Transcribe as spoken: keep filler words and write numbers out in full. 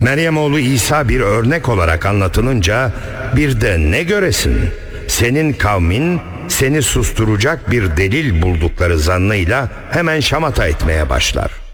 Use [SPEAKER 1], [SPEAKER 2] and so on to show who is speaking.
[SPEAKER 1] Meryem oğlu İsa bir örnek olarak anlatılınca bir de ne göresin? Senin kavmin seni susturacak bir delil buldukları zannıyla hemen şamata etmeye başlar.